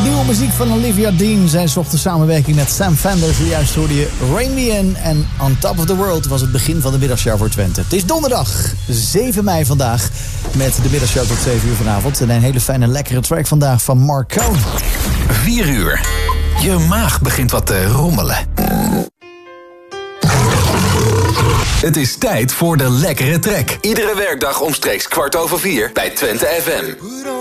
Nieuwe muziek van Olivia Dean. Zij zocht de samenwerking met Sam Fender. Zojuist hoorde je Rain Me In. En On Top of the World was het begin van de middagshow voor Twente. Het is donderdag, 7 mei vandaag. Met de middagshow tot 7 uur vanavond. En een hele fijne, lekkere track vandaag van Marcone. 4 uur. Je maag begint wat te rommelen. Het is tijd voor de lekkere track. Iedere werkdag omstreeks 4:15 bij Twente FM.